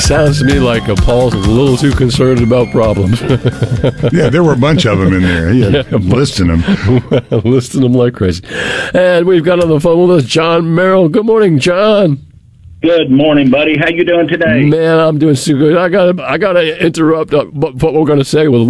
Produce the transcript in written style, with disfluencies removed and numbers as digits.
Sounds to me like Paul's a little too concerned about problems. Yeah, there were a bunch of them in there. He had listing them. Listing them like crazy. And we've got on the phone with us John Merrill. Good morning, John. Good morning, buddy. How you doing today? Man, I'm doing so good. I gotta interrupt what we're going to say with